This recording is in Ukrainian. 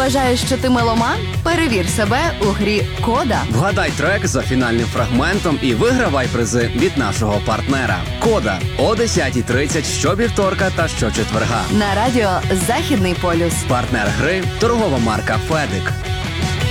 Вважаєш, що ти меломан? Перевір себе у грі «Кода». Вгадай трек за фінальним фрагментом і вигравай призи від нашого партнера. «Кода» о 10:30 щовівторка та щочетверга. На радіо «Західний полюс». Партнер гри – торгова марка «Федик».